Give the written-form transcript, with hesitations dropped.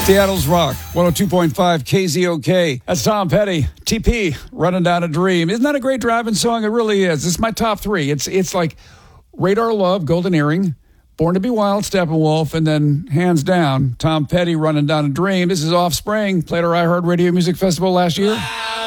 Seattle's Rock, 102.5 KZOK. That's Tom Petty. TP, Running Down a Dream. Isn't that a great driving song? It really is. It's my top three. It's like Radar Love, Golden Earring, Born to Be Wild, Steppenwolf, and then hands down, Tom Petty, Running Down a Dream. This is Offspring. Played our iHeartRadio Music Festival last year.